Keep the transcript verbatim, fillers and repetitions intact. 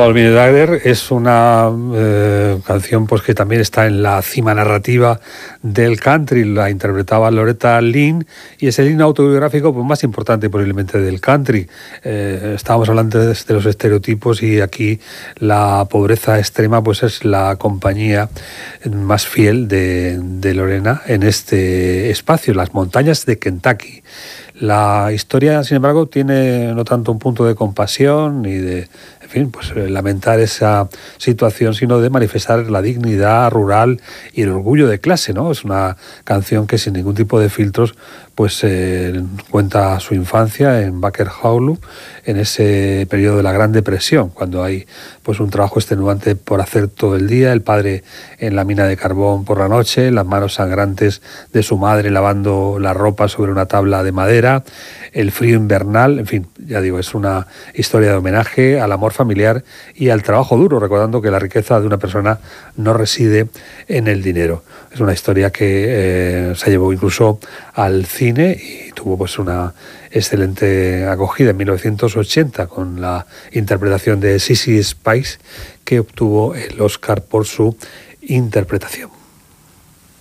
Call Me Dagger es una eh, canción pues que también está en la cima narrativa del country. La interpretaba Loretta Lynn y es el himno autobiográfico pues, más importante posiblemente del country. Eh, estábamos hablando de, de los estereotipos y aquí la pobreza extrema pues es la compañía más fiel de, de Lorena en este espacio, las montañas de Kentucky. La historia, sin embargo, tiene no tanto un punto de compasión ni de, en fin, pues lamentar esa situación, sino de manifestar la dignidad rural y el orgullo de clase, ¿no? Es una canción que sin ningún tipo de filtros, pues eh, cuenta su infancia en Baker Hollow, en ese periodo de la Gran Depresión, cuando hay pues un trabajo extenuante por hacer todo el día, el padre en la mina de carbón por la noche, las manos sangrantes de su madre lavando la ropa sobre una tabla de madera, el frío invernal, en fin, ya digo, es una historia de homenaje al amor familiar y al trabajo duro, recordando que la riqueza de una persona no reside en el dinero. Es una historia que eh, se llevó incluso al cine y tuvo pues una excelente acogida en mil novecientos ochenta con la interpretación de Sissy Spacek, que obtuvo el Oscar por su interpretación.